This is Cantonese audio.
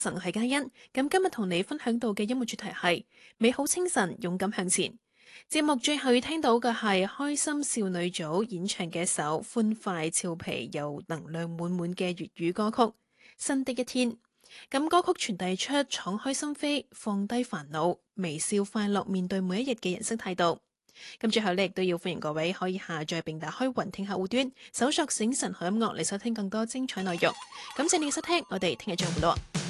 神係嘉欣，咁今日同你分享到嘅音樂主題係美好清晨，勇敢向前。節目最後要聽到嘅係開心少女組演唱嘅一首歡快俏皮又能量滿滿嘅粵語歌曲《新的一天》。咁歌曲傳遞出敞開心扉、放低煩惱、微笑快樂面對每一日嘅人生態度。咁最後呢，亦都要歡迎各位可以下載並打開雲聽客戶端，搜索醒神好音樂嚟收聽更多精彩內容。感謝你嘅收聽，我哋聽日再會咯。